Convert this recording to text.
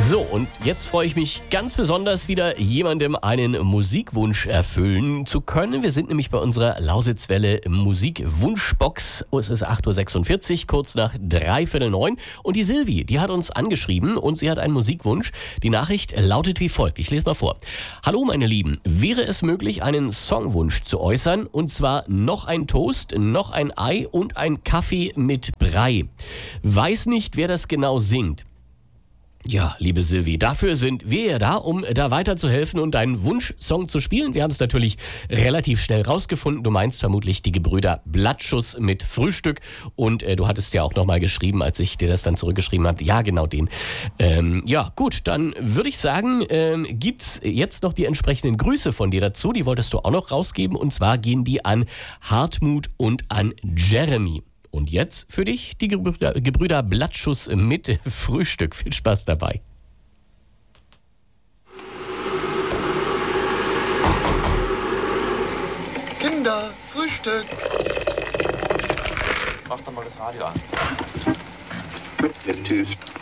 So, und jetzt freue ich mich ganz besonders wieder, jemandem einen Musikwunsch erfüllen zu können. Wir sind nämlich bei unserer Lausitzwelle Musikwunschbox. Es ist 8.46 Uhr, kurz nach 8:45. Und die Silvi, die hat uns angeschrieben und sie hat einen Musikwunsch. Die Nachricht lautet wie folgt. Ich lese mal vor. Hallo meine Lieben, wäre es möglich, einen Songwunsch zu äußern? Und zwar noch ein Toast, noch ein Ei und ein Kaffee mit Brei. Weiß nicht, wer das genau singt. Ja, liebe Silvi, dafür sind wir ja da, um da weiterzuhelfen und deinen Wunschsong zu spielen. Wir haben es natürlich relativ schnell rausgefunden. Du meinst vermutlich die Gebrüder Blattschuss mit Frühstück. Und du hattest ja auch nochmal geschrieben, als ich dir das dann zurückgeschrieben habe. Ja, genau den. Ja, gut, dann würde ich sagen, gibt's jetzt noch die entsprechenden Grüße von dir dazu. Die wolltest du auch noch rausgeben. Und zwar gehen die an Hartmut und an Jeremy. Und jetzt für dich die Gebrüder Blattschuss mit Frühstück. Viel Spaß dabei. Kinder, Frühstück. Mach doch mal das Radio an.